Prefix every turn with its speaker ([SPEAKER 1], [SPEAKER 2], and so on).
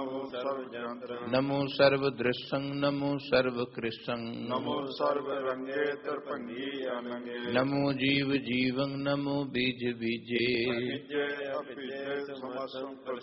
[SPEAKER 1] ਨਮੋ ਸਰਵ ਦ੍ਰਿਸ਼ੰ ਨਮੋ ਸਰਵ ਕ੍ਰਿਸ਼ੰ
[SPEAKER 2] ਨਮੋ ਸਰਵ ਰੰਗੇ ਤਰਭੰਗੀ ਅਨੰਗੇ
[SPEAKER 1] ਨਮੋ ਜੀਵ ਜੀਵੰ ਨਮੋ ਬੀਜ ਬੀਜੇ